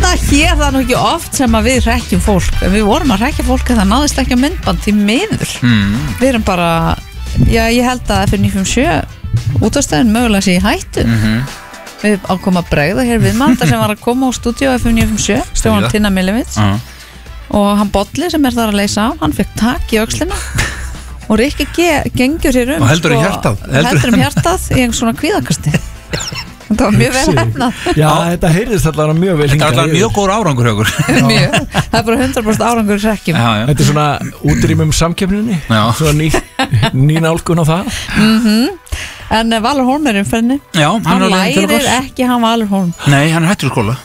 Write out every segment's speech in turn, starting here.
hérna hér það nú ekki oft sem að við hrekkjum fólk. Við vorum að hrekkja fólk en það náðist ekki á myndband því miður. Við erum bara, já ég held að fyrir 957 útvarpsstöðin mögulega sé í hættu. Við ákomum að bregða hér við mann sem var að koma á stúdíu FM 957 Stefán Tinna Millivits og hann Bolli sem þar að leysa á, hann fekk tak í öxlina og Rikki gengur sér og heldur hjartað hjartað í einhvers svona kvíðakasti. Það var mjög vel hefnað. Já, þetta heyrðist allavega mjög vel. Þetta er allavega mjög góður árangur hjá okkur. Mjög, það er bara 100% árangur í hrekkjum. Þetta er svona útrýmum samkeppninni. Svona ný nálgun á það. En Valur Hólm er umferðinni. Já, hann lærir ekki hann Valur Hólm. Nei, hann er hættur í skóla.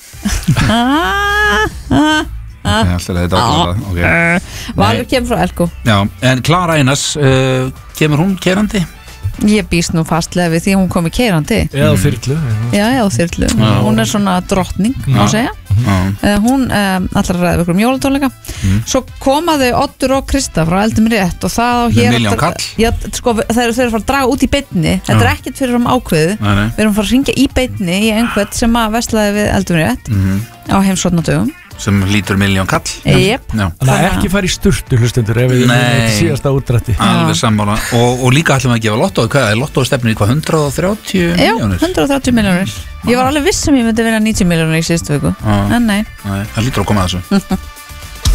Valur kemur frá Elko. Já, en Klara Einars, kemur hún keyrandi? Ég býst nú fastlega við því hún komi keyrandi. Eða þyrlu. Já, þyrlu. Hún er svona drottning, má segja. Hún allar ræði ykkur jólatónleika. Svo komaðu Oddur og Krista frá Eldum rétt og það á hér Milljón kall. Já, sko, þeir eru að fara að draga út í beinni. Þetta er ekkert fyrir ákveðu. Við erum að fara að hringja í beinni í einhvern sem að verslaði við Eldum rétt á heimsóknardögum. Sem lítur Milljón kall. Jep. Það er ekki farið í sturtu hlustendur ef við erum síðasta útrætti. Alveg sammála. Og líka ætlum við að gefa lottó. Hvað er lottó stefnir í hvað? 130 miljónir? Já, 130 miljónir. Ég var alveg viss sem ég myndi vera 90 miljónir í síðustu viku. En nei. Það lítur að koma að þessu.